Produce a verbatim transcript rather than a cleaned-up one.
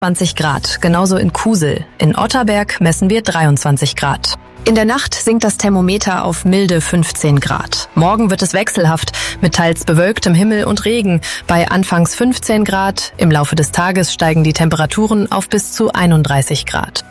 zwanzig Grad, genauso in Kusel. In Otterberg messen wir dreiundzwanzig Grad. In der Nacht sinkt das Thermometer auf milde fünfzehn Grad. Morgen wird es wechselhaft, mit teils bewölktem Himmel und Regen. Bei anfangs fünfzehn Grad, im Laufe des Tages steigen die Temperaturen auf bis zu einunddreißig Grad.